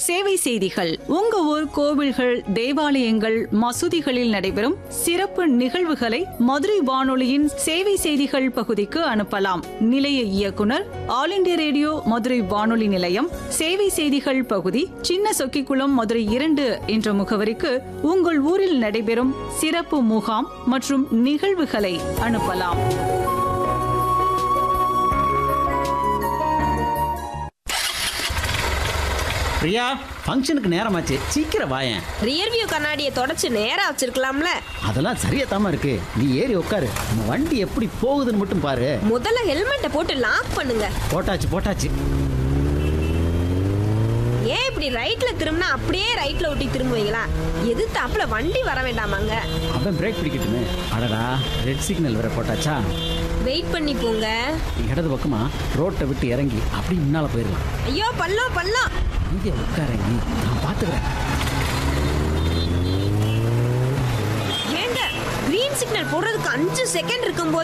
சேவை செய்திகள். உங்க ஊர் கோவில்கள், தேவாலயங்கள், மசூதிகளில் நடைபெறும் சிறப்பு நிகழ்வுகளை மதுரை வானொலியின் சேவை செய்திகள் பகுதிக்கு அனுப்பலாம். நிலைய இயக்குனர், ஆல் இண்டியா ரேடியோ மதுரை வானொலி நிலையம், சேவை செய்திகள் பகுதி, சின்ன சொக்கிக்குளம், மதுரை 2 என்ற முகவரிக்கு உங்கள் ஊரில் நடைபெறும் சிறப்பு முகாம் மற்றும் நிகழ்வுகளை அனுப்பலாம். பிரியா, ஃபங்க்ஷனுக்கு நேரமாச்சு, சீக்கிரம் வாயேன். ரியர் வியூ கண்ணாடியை தொடச்சு நேரா வச்சிருக்கலாம்ல. அதெல்லாம் சரியாத்தாம இருக்கு. நீ ஏறி உட்காரு. நம்ம வண்டி எப்படி போகுதுன்னு மட்டும் பாரு. முதல்ல ஹெல்மெட்டை போட்டு லாக் பண்ணுங்க. போட்டாச்சு. ஏன் இப்படி ரைட்ல திரும்பினா அப்படியே ரைட்ல ஒட்டி திரும்புவீங்களா? எதிர்த்தாப்புல வண்டி வர வேண்டாமாங்க? அவன் பிரேக் பிடிக்கட்டுமே. அடடா, ரெட் சிக்னல் வேற போட்டாச்சா? வெயிட் பண்ணி போங்க. இடது பக்கமா ரோட்டை விட்டு இறங்கி அப்படி முன்னால போயிடலாம். ஐயோ, பள்ளம். இங்கே உட்காரங்கி, நான் பாத்துக்கிறேன். ஏங்க, கிரீன் சிக்னல் போடுறதுக்கு 5 செகண்ட் இருக்கும்போது